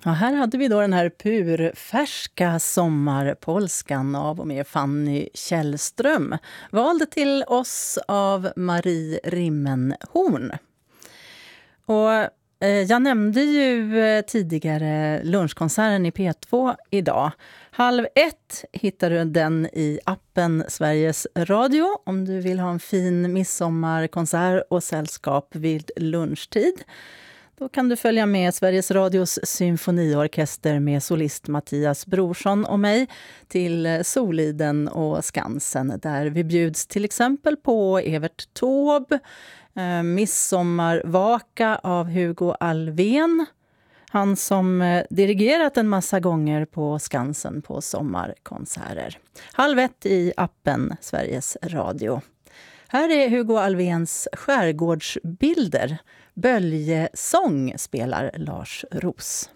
Ja, här hade vi då den här purfärska sommarpolskan av och med Fanny Källström. Vald till oss av Marie Rimmenhorn. Och jag nämnde ju tidigare lunchkonserten i P2 idag. 12:30 hittar du den i appen Sveriges Radio om du vill ha en fin midsommarkonsert och sällskap vid lunchtid. Då kan du följa med Sveriges Radios symfoniorkester med solist Mattias Brorsson och mig till Soliden och Skansen, där vi bjuds till exempel på Evert Taube, Midsommarvaka av Hugo Alfvén, han som dirigerat en massa gånger på Skansen på sommarkonserter. 12:30 i appen Sveriges Radio. Här är Hugo Alfvéns skärgårdsbilder. Böljesång spelar Lars Roos.